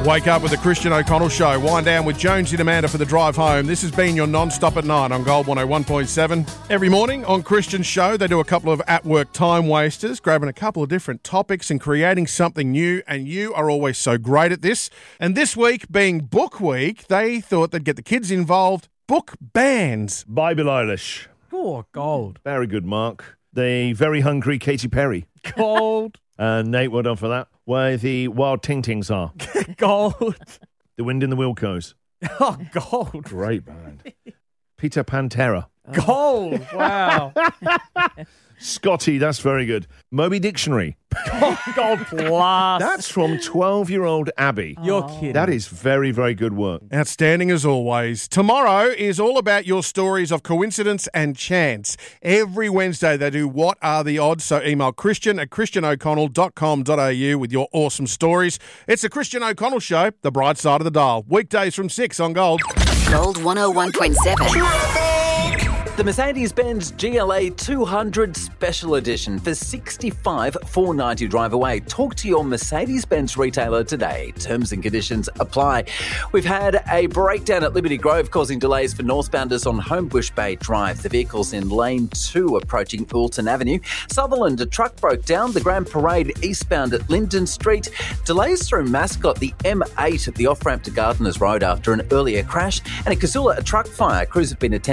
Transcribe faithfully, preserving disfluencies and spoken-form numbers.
Wake up with the Christian O'Connell Show. Wind down with Jonesy and Amanda for the drive home. This has been your non-stop at night on Gold one oh one point seven. Every morning on Christian's Show, they do a couple of at-work time wasters, grabbing a couple of different topics and creating something new, and you are always so great at this. And this week, being Book Week, they thought they'd get the kids involved. Book bands. Bible Eilish. Oh, gold. Very good, Mark. The very hungry Katy Perry. Gold. Uh, Nate, well done for that. Where the Wild Ting Tings are. Gold. The Wind in the Wilcos. Oh, gold. Great band. Peter Pantera. Gold. Wow. Scotty, that's very good. Moby Dictionary. Gold, gold plus. That's from twelve-year-old Abby. You're kidding. That is very, very good work. Outstanding as always. Tomorrow is all about your stories of coincidence and chance. Every Wednesday they do What Are the Odds? So email Christian at christian o'connell dot com dot a u with your awesome stories. It's the Christian O'Connell Show, the bright side of the dial. Weekdays from six on Gold. Gold one oh one point seven. The Mercedes-Benz G L A two hundred Special Edition for sixty-five thousand four hundred ninety drive away. Talk to your Mercedes-Benz retailer today. Terms and conditions apply. We've had a breakdown at Liberty Grove causing delays for northbounders on Homebush Bay Drive. The vehicle's in lane two approaching Alton Avenue. Sutherland, a truck broke down the Grand Parade eastbound at Linden Street. Delays through Mascot, the M eight at the off-ramp to Gardeners Road after an earlier crash. And in Casula, a truck fire. Crews have been attending